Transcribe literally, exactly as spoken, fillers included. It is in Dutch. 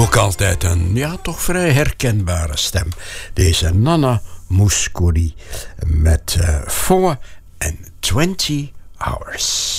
Ook altijd een, ja, toch vrij herkenbare stem. Deze Nana Mouskouri met uh, four and twenty hours.